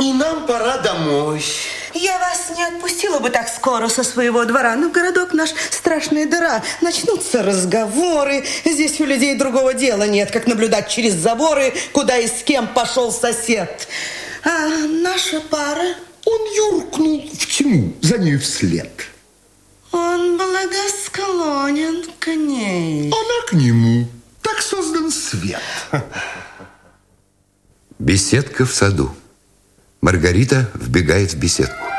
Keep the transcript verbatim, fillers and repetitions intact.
И нам пора домой. Я вас не отпустила бы так скоро со своего двора, но городок наш страшная дыра. Начнутся разговоры. Здесь у людей другого дела нет, как наблюдать через заборы, куда и с кем пошел сосед. А наша пара? Он юркнул в тьму, за ней вслед. Он благосклонен к ней. Она к нему. Так создан свет. Беседка в саду. Маргарита вбегает в беседку.